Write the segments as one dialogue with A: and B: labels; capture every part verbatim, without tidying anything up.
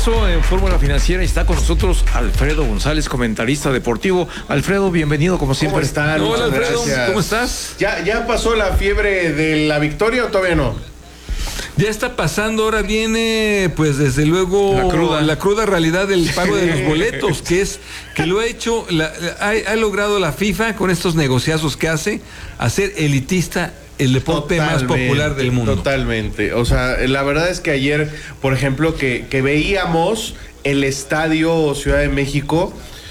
A: regreso en Fórmula Financiera y está con nosotros Alfredo González, comentarista deportivo. Alfredo, bienvenido como siempre.
B: ¿Cómo están?
A: Hola, Alfredo,
B: gracias.
A: ¿Cómo estás?
B: ¿Ya, ¿Ya pasó la fiebre de la victoria o todavía no?
C: Ya está pasando, ahora viene, pues desde luego,
A: la cruda,
C: la cruda realidad del pago de los boletos, que es que lo ha hecho, la, ha, ha logrado la FIFA con estos negociazos que hace, hacer elitista el deporte totalmente, más popular del mundo.
B: Totalmente. O sea, la verdad es que ayer, por ejemplo, que, que veíamos el estadio Ciudad de México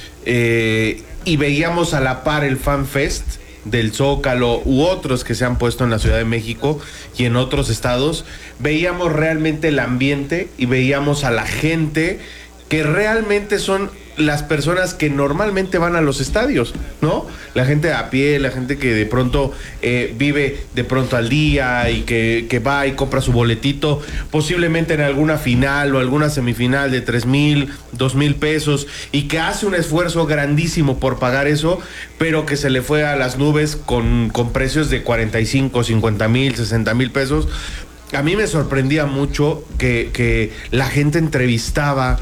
B: eh, y veíamos a la par el Fan Fest del Zócalo u otros que se han puesto en la Ciudad de México y en otros estados, veíamos realmente el ambiente y veíamos a la gente que realmente son las personas que normalmente van a los estadios, ¿no? La gente a pie, la gente que de pronto eh, vive de pronto al día y que, que va y compra su boletito, posiblemente en alguna final o alguna semifinal de tres mil, dos mil pesos, y que hace un esfuerzo grandísimo por pagar eso, pero que se le fue a las nubes con, con precios de cuarenta y cinco, cincuenta mil, sesenta mil pesos. A mí me sorprendía mucho que, que la gente entrevistaba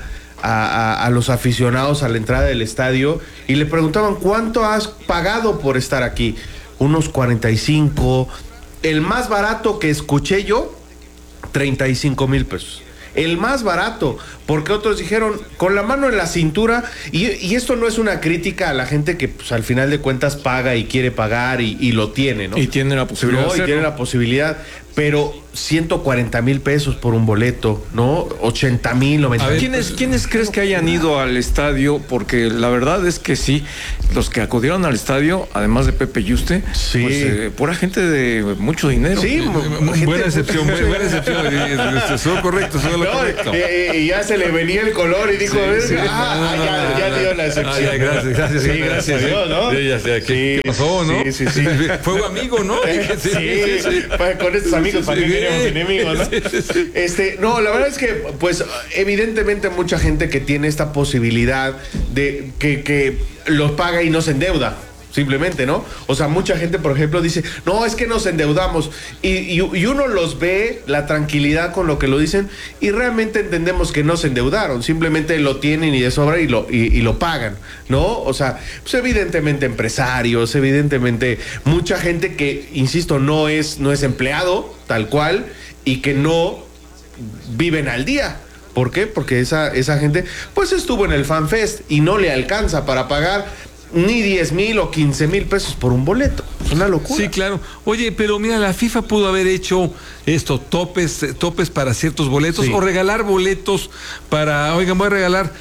B: A, a, a los aficionados a la entrada del estadio y le preguntaban ¿cuánto has pagado por estar aquí? Unos cuarenta y cinco, el más barato que escuché yo, treinta y cinco mil pesos. El más barato, porque otros dijeron con la mano en la cintura, y, y esto no es una crítica a la gente que pues, al final de cuentas paga y quiere pagar y, y lo tiene, ¿no?
A: Y tiene la posibilidad.
B: No, y tiene la posibilidad, pero ciento cuarenta mil pesos por un boleto, ¿no? ochenta mil, noventa mil.
A: ¿Quiénes, ¿Quiénes crees que hayan ido al estadio? Porque la verdad es que sí, los que acudieron al estadio, además de Pepe Yuste,
B: sí.
A: pues eh, pura gente de mucho dinero.
B: Sí,
C: eh, buena excepción, muy buena excepción. Eso correcto, eso es lo
B: no,
C: correcto.
B: Eh, y ya se le venía el color y dijo, sí, sí, ah, no, no, ya, no, ya no, dio la excepción.
C: Ah, ya, gracias, gracias.
B: Sí, gracias, gracias a Dios, ¿no?
C: Sí, ya sé, ¿qué,
B: sí,
C: ¿qué pasó, no?
B: Sí, sí, sí.
C: Fue amigo, ¿no?
B: Sí, sí, sí. Con estos amigos, ¿para qué queremos enemigos, no? Este, no, la verdad es que, pues, evidentemente mucha gente que tiene esta posibilidad de que, que los paga y no se endeuda. Simplemente, ¿no? O sea, mucha gente, por ejemplo, dice, no, es que nos endeudamos. Y, y, y uno los ve, la tranquilidad con lo que lo dicen, y realmente entendemos que no se endeudaron. Simplemente lo tienen y de sobra y lo, y, y lo pagan, ¿no? O sea, pues evidentemente empresarios, evidentemente mucha gente que, insisto, no es, no es empleado, tal cual, y que no viven al día. ¿Por qué? Porque esa, esa gente, pues estuvo en el Fan Fest y no le alcanza para pagar ni diez mil o quince mil pesos por un boleto. Es una locura.
C: Sí, claro. Oye, pero mira, la FIFA pudo haber hecho esto, topes, topes para ciertos boletos, sí, o regalar boletos para, oigan, voy a regalar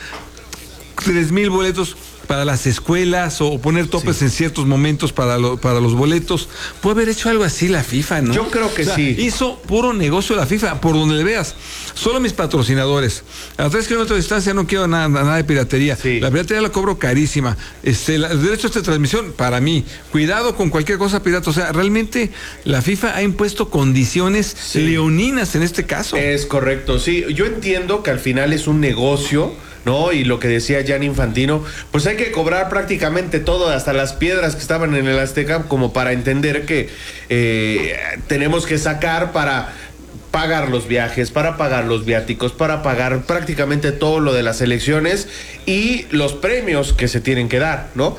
C: tres mil boletos para las escuelas, o poner topes sí en ciertos momentos para, lo, para los boletos. Puede haber hecho algo así la FIFA, ¿no?
B: Yo creo que
C: o sea,
B: sí.
C: Hizo puro negocio la FIFA, por donde le veas. Solo mis patrocinadores. A tres kilómetros de distancia no quiero nada, nada de piratería. Sí. La piratería la cobro carísima. Este, la, el derecho a esta transmisión, para mí. Cuidado con cualquier cosa pirata. O sea, realmente la FIFA ha impuesto condiciones sí leoninas en este caso.
B: Es correcto, sí. Yo entiendo que al final es un negocio, ¿no? Y lo que decía Gianni Infantino, pues hay que cobrar prácticamente todo, hasta las piedras que estaban en el Azteca, como para entender que eh, tenemos que sacar para pagar los viajes, para pagar los viáticos, para pagar prácticamente todo lo de las elecciones y los premios que se tienen que dar, ¿no?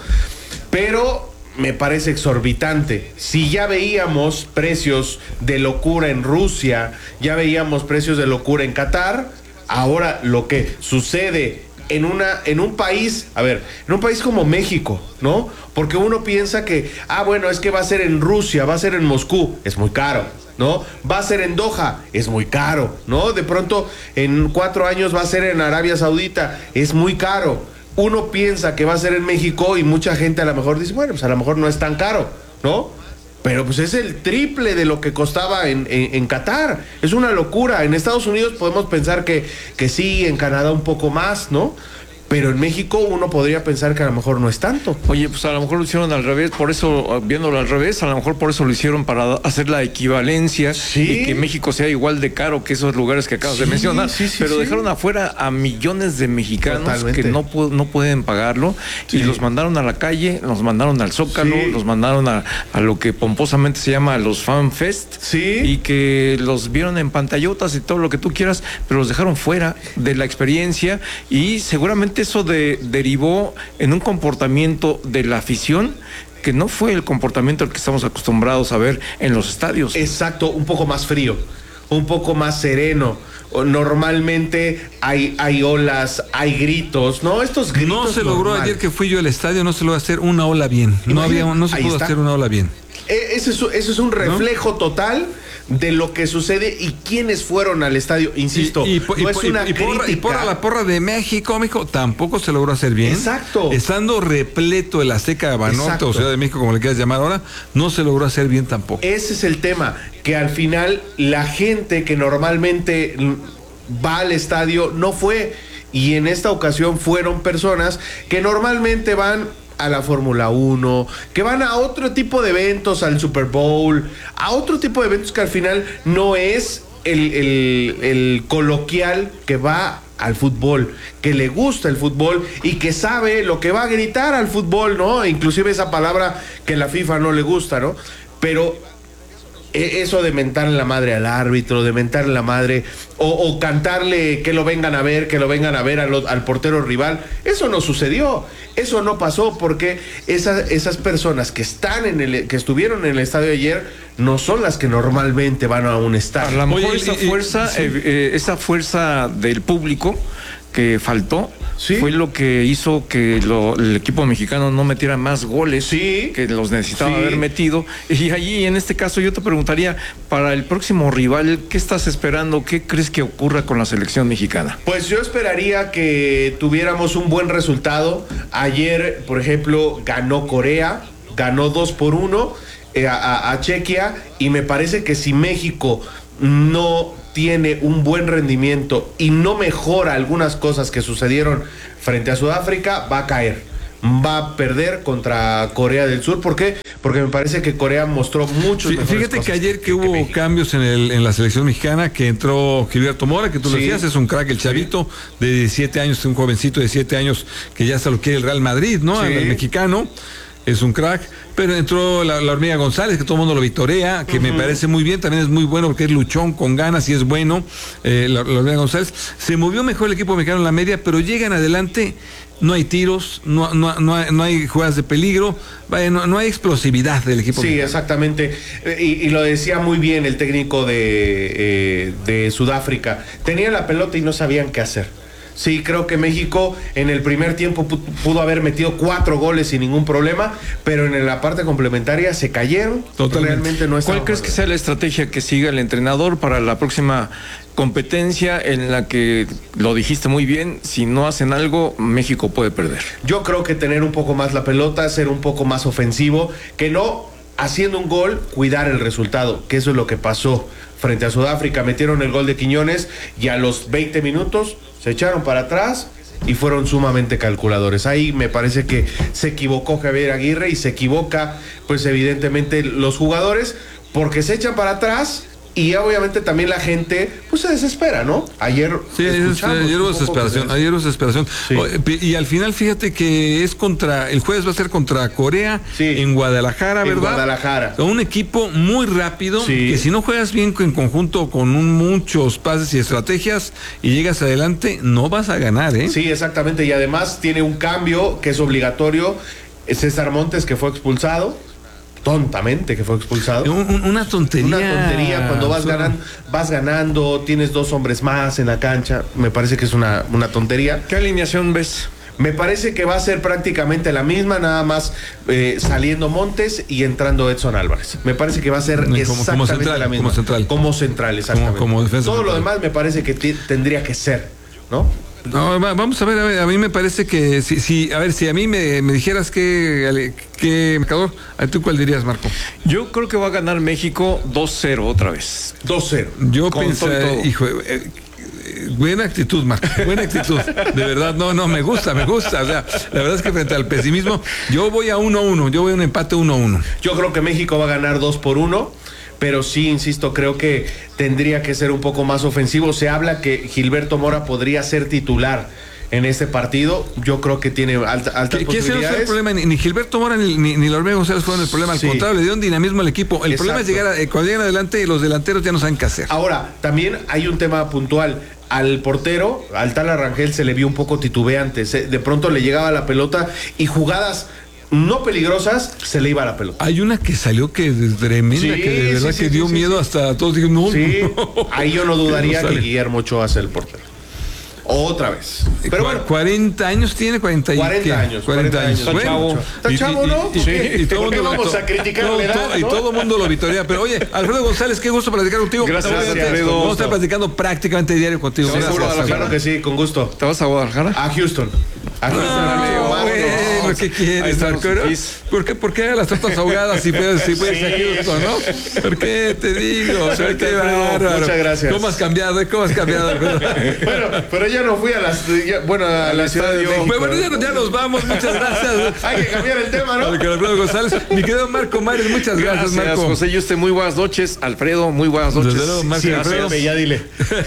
B: Pero me parece exorbitante. Si ya veíamos precios de locura en Rusia, ya veíamos precios de locura en Qatar, ahora lo que sucede en una en un país, a ver, en un país como México, ¿no? Porque uno piensa que, ah, bueno, es que va a ser en Rusia, va a ser en Moscú, es muy caro, ¿no? Va a ser en Doha, es muy caro, ¿no? De pronto, en cuatro años va a ser en Arabia Saudita, es muy caro. Uno piensa que va a ser en México y mucha gente a lo mejor dice, bueno, pues a lo mejor no es tan caro, ¿no? Pero pues es el triple de lo que costaba en, en, en Qatar. Es una locura. En Estados Unidos podemos pensar que, que sí, en Canadá un poco más, ¿no? pero en México uno podría pensar que a lo mejor no es tanto.
A: Oye, pues a lo mejor lo hicieron al revés, por eso, viéndolo al revés, a lo mejor por eso lo hicieron para hacer la equivalencia
B: sí.
A: y que México sea igual de caro que esos lugares que acabas
B: sí,
A: de mencionar,
B: sí, sí,
A: pero
B: sí.
A: dejaron afuera a millones de mexicanos
B: Totalmente.
A: que no, no pueden pagarlo sí. y los mandaron a la calle, los mandaron al Zócalo, sí. los mandaron a, a lo que pomposamente se llama los Fan Fest
B: sí.
A: y que los vieron en pantallotas y todo lo que tú quieras, pero los dejaron fuera de la experiencia y seguramente eso de, derivó en un comportamiento de la afición que no fue el comportamiento al que estamos acostumbrados a ver en los estadios.
B: Exacto, un poco más frío, un poco más sereno. Normalmente hay, hay olas, hay gritos, ¿no? Estos gritos.
C: No se logró
B: normales.
C: ayer que fui yo al estadio, no se logró hacer una ola bien. No había, no se pudo está. hacer una ola bien.
B: Ese es, ese es un reflejo ¿no? total de lo que sucede y quiénes fueron al estadio. Insisto,
C: y, y,
B: no
C: y,
B: es una
C: y, porra, y porra la porra de México, México tampoco se logró hacer bien.
B: Exacto.
C: Estando repleto el Azteca de Banorte o Ciudad de México, como le quieras llamar ahora, no se logró hacer bien tampoco.
B: Ese es el tema, que al final la gente que normalmente va al estadio no fue, y en esta ocasión fueron personas que normalmente van a la Fórmula uno, que van a otro tipo de eventos, al Super Bowl, a otro tipo de eventos que al final no es el, el, el coloquial que va al fútbol, que le gusta el fútbol y que sabe lo que va a gritar al fútbol, ¿no? Inclusive esa palabra que la FIFA no le gusta, ¿no? Pero eso de mentarle la madre al árbitro, de mentarle la madre o, o cantarle que lo vengan a ver, que lo vengan a ver al, al portero rival, eso no sucedió, eso no pasó porque esas, esas personas que están en el, que estuvieron en el estadio ayer no son las que normalmente van a un estadio.
A: A lo mejor
B: Oye,
A: esa
B: y,
A: fuerza,
B: y, sí.
A: eh, eh, esa fuerza del público que faltó, ¿sí? Fue lo que hizo que lo, el equipo mexicano no metiera más goles,
B: ¿sí?
A: Que los necesitaba
B: sí.
A: haber metido. Y allí, en este caso, yo te preguntaría, para el próximo rival, ¿qué estás esperando? ¿Qué crees que ocurra con la selección mexicana?
B: Pues yo esperaría que tuviéramos un buen resultado. Ayer, por ejemplo, ganó Corea, ganó dos por uno eh, a, a Chequia, y me parece que si México no tiene un buen rendimiento y no mejora algunas cosas que sucedieron frente a Sudáfrica, va a caer, va a perder contra Corea del Sur. ¿Por qué? Porque me parece que Corea mostró muchos mejores
C: Fíjate
B: cosas
C: que ayer que, que hubo
B: México.
C: cambios en, el, en la selección mexicana, que entró Gilberto Mora, que tú lo
B: sí.
C: decías, es un crack, el chavito de diecisiete años, un jovencito de diecisiete años que ya hasta lo quiere el Real Madrid, ¿no?
B: Sí.
C: El mexicano. Es un crack, pero entró la, la hormiga González, que todo el mundo lo vitorea, que uh-huh. me parece muy bien, también es muy bueno porque es luchón, con ganas y es bueno. Eh, la, la hormiga González. Se movió mejor el equipo mexicano en la media, pero llegan adelante, no hay tiros, no, no, no, hay, no hay jugadas de peligro, vaya, no, no hay explosividad del equipo
B: sí,
C: mexicano.
B: Exactamente. Y, y lo decía muy bien el técnico de, eh, de Sudáfrica. Tenían la pelota y no sabían qué hacer. Sí, creo que México en el primer tiempo pudo haber metido cuatro goles sin ningún problema, pero en la parte complementaria se cayeron.
C: Totalmente.
B: Realmente no
A: ¿Cuál crees que sea la estrategia que siga el entrenador para la próxima competencia en la que, lo dijiste muy bien, si no hacen algo, México puede perder?
B: Yo creo que tener un poco más la pelota, ser un poco más ofensivo, que no haciendo un gol, cuidar el resultado, que eso es lo que pasó frente a Sudáfrica. Metieron el gol de Quiñones y a los veinte minutos se echaron para atrás y fueron sumamente calculadores. Ahí me parece que se equivocó Javier Aguirre y se equivoca, pues evidentemente los jugadores, porque se echan para atrás y obviamente también la gente pues se desespera, ¿no? Ayer
C: sí, ayer hubo desesperación, ayer hubo desesperación. Sí. Y al final fíjate que es contra, el jueves va a ser contra Corea, sí. en Guadalajara, ¿verdad?
B: En Guadalajara.
C: Un equipo muy rápido, sí. que si no juegas bien en conjunto con un, muchos pases y estrategias y llegas adelante, no vas a ganar, ¿eh?
B: Sí, exactamente, y además tiene un cambio que es obligatorio, César Montes, que fue expulsado. Tontamente que fue expulsado.
C: Un, una tontería.
B: Una tontería cuando vas ganando, vas ganando, tienes dos hombres más en la cancha. Me parece que es una, una tontería.
A: ¿Qué alineación ves?
B: Me parece que va a ser prácticamente la misma, nada más eh, saliendo Montes y entrando Edson Álvarez. Me parece que va a ser
C: como,
B: exactamente
C: como central,
B: la misma.
C: Como central.
B: Como central, exactamente.
C: Como, como defensa
B: Todo
C: central.
B: lo demás me parece que t- tendría que ser, ¿no?
C: No, vamos a ver, a ver, a mí me parece que si, si a ver, si a mí me, me dijeras que, que marcador, ¿a tú cuál dirías, Marco?
A: Yo creo que va a ganar México dos cero otra vez.
B: dos cero.
C: Yo pensé, hijo, eh, Buena actitud, Marco, buena actitud. De verdad, no, no, me gusta, me gusta. O sea, la verdad es que frente al pesimismo, yo voy a uno a uno, yo voy a un empate uno a uno.
B: Yo creo que México va a ganar dos por uno, pero sí, insisto, creo que tendría que ser un poco más ofensivo. Se habla que Gilberto Mora podría ser titular en este partido. Yo creo que tiene alta, altas
C: ¿Qué,
B: posibilidades.
C: ¿Qué es el problema? Ni, ni Gilberto Mora ni, ni, ni Lorbe González fueron el problema. Al
B: Sí.
C: contrario, le dio un dinamismo al equipo. El
B: Exacto.
C: problema es llegar a, eh, cuando llegan adelante, los delanteros ya no saben qué hacer.
B: Ahora, también hay un tema puntual. Al portero, al Tala Rangel, se le vio un poco titubeante. Se, de pronto le llegaba la pelota y jugadas no peligrosas, se le iba la pelota.
C: Hay una que salió que es tremenda,
B: Sí,
C: que de verdad
B: sí,
C: que
B: sí,
C: dio
B: sí,
C: miedo
B: sí.
C: hasta todos. Digo, no,
B: Sí,
C: no.
B: ahí yo no dudaría
C: No
B: que
C: sale.
B: Guillermo Ochoa sea el portero. Otra vez. Pero bueno,
C: cuarenta años tiene, cuarenta y
B: cuarenta
C: ¿qué?
B: años.
C: cuarenta años.
A: Está
C: Bueno,
A: chavo.
B: Está
C: y-
B: chavo,
C: y-
B: ¿no?
C: y-
B: Sí.
C: y- y todo
B: ¿Por qué
C: mundo lo-
B: vamos a criticar la edad,
C: to- Y
B: no?
C: todo el mundo lo vitorea. Pero oye, Alfredo González, qué gusto platicar contigo.
A: Gracias,
C: Obviamente,
A: Alfredo.
C: Vamos a estar platicando prácticamente diario contigo.
A: ¿Te vas a
C: Gracias,
A: Guadalajara?
B: Claro que sí, con gusto.
A: ¿Te vas a Guadalajara?
B: A Houston. A Houston.
C: No,
B: Vámonos.
C: bueno, ¿qué
A: Ahí
C: quieres,
A: están
C: Marco?
A: los fifís.
C: ¿Por qué, ¿Por qué las tortas ahogadas si puedes, si puedes
B: Sí,
C: ir a Houston, no? ¿Por qué te digo?
B: Suerte,
C: Qué
B: Alfredo.
C: bárbaro.
B: Muchas gracias.
C: ¿Cómo has cambiado? eh? ¿Cómo has cambiado, Alfredo?
B: Bueno, pero yo no fui a las, ya- bueno, a la Ciudad de México.
C: Bueno, ya, ya nos vamos. Muchas gracias.
B: Hay que cambiar el tema, ¿no?
C: Alfredo González. Mi querido Marco Mares, muchas gracias,
A: Gracias,
C: Marco.
A: José Yuste, muy buenas noches. Alfredo, muy buenas noches.
C: Desde luego, Marco
B: Sí,
C: y Alfredo.
B: Pepe, ya dile.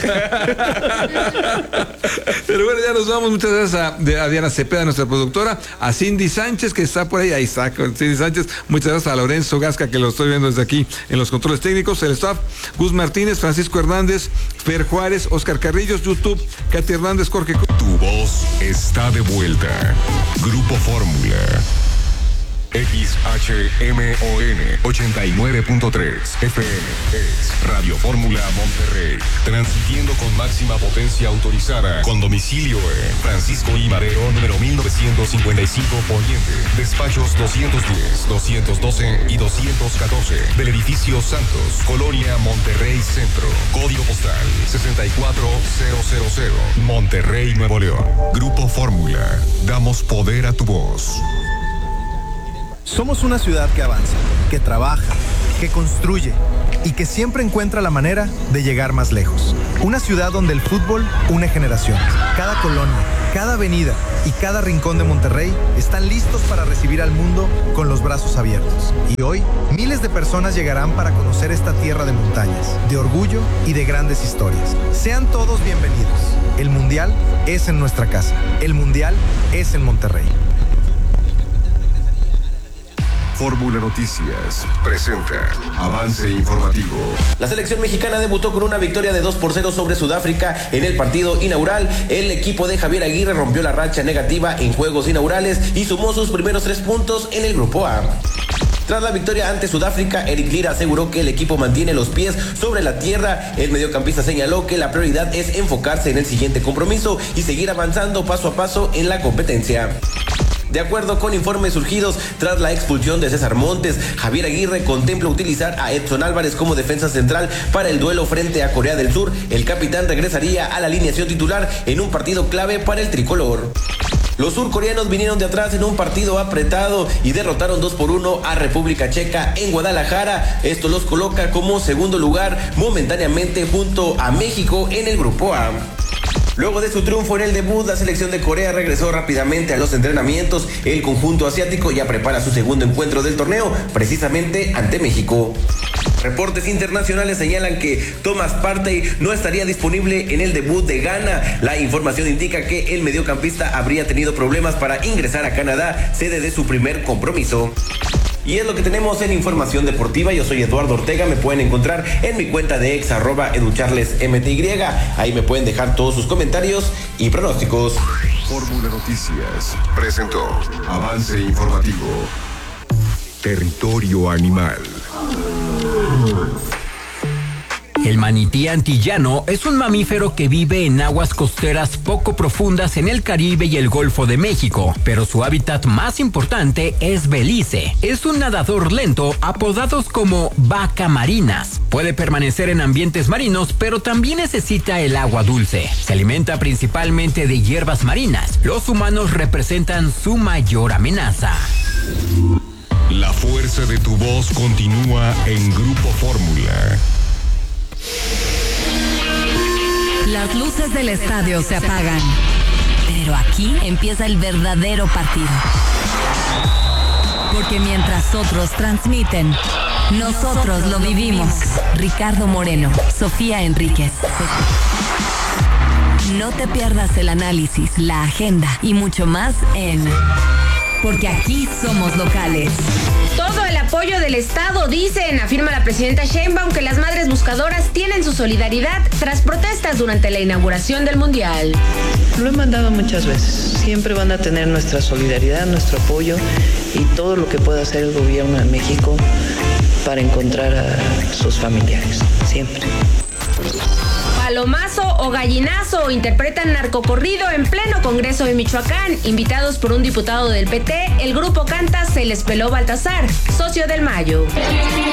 C: Pero bueno, ya nos vamos. Muchas gracias a, de- a Diana Cepeda, nuestra productora, a Cindy Sánchez, que está por ahí, ahí está con Cindy Sánchez. Muchas gracias a Lorenzo Gasca, que lo estoy viendo desde aquí en los controles técnicos, el staff, Gus Martínez, Francisco Hernández, Fer Juárez, Oscar Carrillos, YouTube, Katy Hernández, Jorge.
D: Tu voz está de vuelta. Grupo Fórmula. X H M O N ochenta y nueve punto tres F M es Radio Fórmula Monterrey, transmitiendo con máxima potencia autorizada, con domicilio en Francisco I. Madero, número mil novecientos cincuenta y cinco Poniente, despachos doscientos diez, doscientos doce y doscientos catorce, del edificio Santos, Colonia Monterrey Centro, código postal sesenta y cuatro mil, Monterrey, Nuevo León. Grupo Fórmula, damos poder a tu voz.
E: Somos una ciudad que avanza, que trabaja, que construye y que siempre encuentra la manera de llegar más lejos. Una ciudad donde el fútbol une generaciones. Cada colonia, cada avenida y cada rincón de Monterrey están listos para recibir al mundo con los brazos abiertos. Y hoy, miles de personas llegarán para conocer esta tierra de montañas, de orgullo y de grandes historias. Sean todos bienvenidos. El Mundial es en nuestra casa. El Mundial es en Monterrey.
D: Fórmula Noticias presenta Avance Informativo.
F: La selección mexicana debutó con una victoria de dos por cero sobre Sudáfrica en el partido inaugural. El equipo de Javier Aguirre rompió la racha negativa en juegos inaugurales y sumó sus primeros tres puntos en el grupo A. Tras la victoria ante Sudáfrica, Eric Lira aseguró que el equipo mantiene los pies sobre la tierra. El mediocampista señaló que la prioridad es enfocarse en el siguiente compromiso y seguir avanzando paso a paso en la competencia. De acuerdo con informes surgidos tras la expulsión de César Montes, Javier Aguirre contempla utilizar a Edson Álvarez como defensa central para el duelo frente a Corea del Sur. El capitán regresaría a la alineación titular en un partido clave para el tricolor. Los surcoreanos vinieron de atrás en un partido apretado y derrotaron dos por uno a República Checa en Guadalajara. Esto los coloca como segundo lugar momentáneamente junto a México en el grupo A. Luego de su triunfo en el debut, la selección de Corea regresó rápidamente a los entrenamientos. El conjunto asiático ya prepara su segundo encuentro del torneo, precisamente ante México. Reportes internacionales señalan que Thomas Partey no estaría disponible en el debut de Ghana. La información indica que el mediocampista habría tenido problemas para ingresar a Canadá, sede de su primer compromiso. Y es lo que tenemos en Información Deportiva. Yo soy Eduardo Ortega. Me pueden encontrar en mi cuenta de ex arroba educharlesmty. Ahí me pueden dejar todos sus comentarios y pronósticos.
D: Fórmula Noticias presentó Avance Informativo. Territorio Animal.
G: El manití antillano es un mamífero que vive en aguas costeras poco profundas en el Caribe y el Golfo de México, pero su hábitat más importante es Belice. Es un nadador lento, apodados como vaca marinas. Puede permanecer en ambientes marinos, pero también necesita el agua dulce. Se alimenta principalmente de hierbas marinas. Los humanos representan su mayor amenaza.
D: La fuerza de tu voz continúa en Grupo Fórmula.
H: La Las luces del estadio se apagan, pero aquí empieza el verdadero partido. Porque mientras otros transmiten, nosotros lo vivimos. Ricardo Moreno, Sofía Enríquez. No te pierdas el análisis, la agenda y mucho más en Porque aquí somos locales.
I: Todo el apoyo del Estado, dicen, afirma la presidenta Sheinbaum, que las madres buscadoras tienen su solidaridad tras protestas durante la inauguración del Mundial.
J: Lo he mandado muchas veces. Siempre van a tener nuestra solidaridad, nuestro apoyo y todo lo que pueda hacer el gobierno de México para encontrar a sus familiares. Siempre.
I: Palomazo o gallinazo interpretan narcocorrido en pleno Congreso de Michoacán. Invitados por un diputado del P T, el grupo canta Se les peló Baltasar, socio del Mayo.